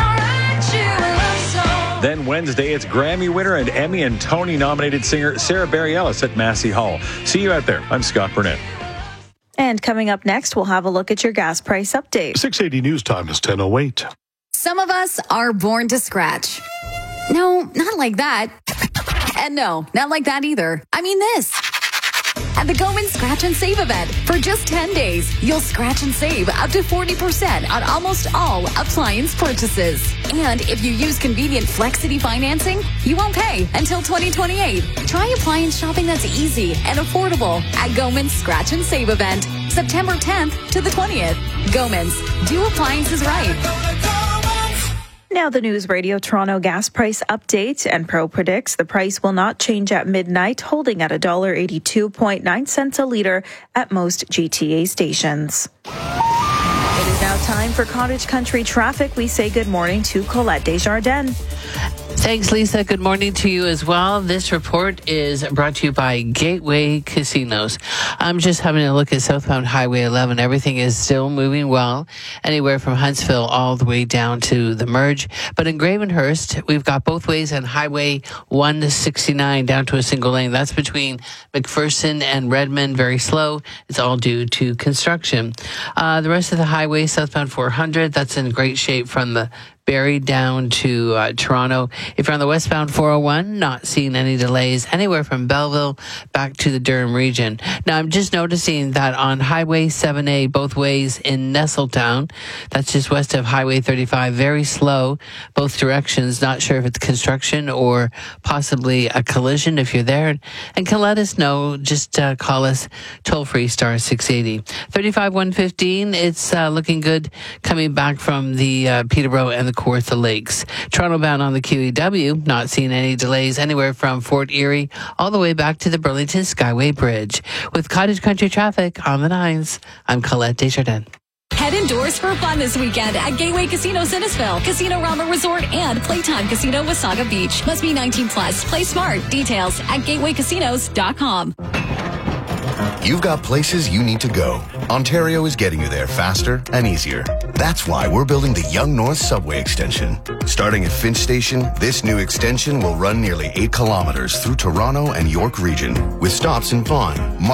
Then Wednesday, it's Grammy winner and Emmy and Tony nominated singer Sarah Bareilles at Massey Hall. See you out there. I'm Scott Burnett. And coming up next, we'll have a look at your gas price update. six eighty News Time is ten oh eight. Some of us are born to scratch. No, not like that. And no, not like that either. I mean this. At the Goman Scratch and Save event, for just ten days, you'll scratch and save up to forty percent on almost all appliance purchases. And if you use convenient Flexity financing, you won't pay until twenty twenty-eight. Try appliance shopping that's easy and affordable at Goman's Scratch and Save event, September tenth to the twentieth. Goman's, do appliances right. Now the News Radio Toronto gas price update. Enpro predicts the price will not change at midnight, holding at one dollar eighty-two point nine cents a litre at most G T A stations. It is now time for Cottage Country traffic. We say good morning to Colette Desjardins. Thanks, Lisa. Good morning to you as well. This report is brought to you by Gateway Casinos. I'm just having a look at southbound Highway eleven. Everything is still moving well, anywhere from Huntsville all the way down to the merge. But in Gravenhurst, we've got both ways on Highway one sixty-nine down to a single lane. That's between McPherson and Redmond, very slow. It's all due to construction. Uh, the rest of the highway, southbound four hundred, that's in great shape from the Barrie down to uh, Toronto. If you're on the westbound four oh one, not seeing any delays anywhere from Belleville back to the Durham region. Now, I'm just noticing that on Highway seven A, both ways in Nestletown, that's just west of Highway thirty-five, very slow, both directions. Not sure if it's construction or possibly a collision. If you're there and can let us know, just uh, call us toll-free star six eighty. thirty-five one fifteen, it's uh, looking good coming back from the uh, Peterborough and the Kawartha Lakes. Toronto bound on the Q E W, not seeing any delays anywhere from Fort Erie all the way back to the Burlington Skyway Bridge. With Cottage Country traffic on the nines, I'm Colette Desjardins. Head indoors for fun this weekend at Gateway Casino Sinnesville, Casino Rama Resort, and Playtime Casino Wasaga Beach. Must be nineteen plus. Play smart. Details at gateway casinos dot com. You've got places you need to go. Ontario is getting you there faster and easier. That's why we're building the Yonge North Subway Extension. Starting at Finch Station, this new extension will run nearly eight kilometers through Toronto and York region, with stops in Vaughan,